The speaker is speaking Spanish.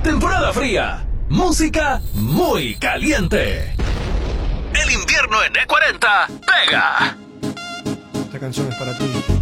Temporada fría. Música muy caliente. El invierno en E40 pega. Esta canción es para ti.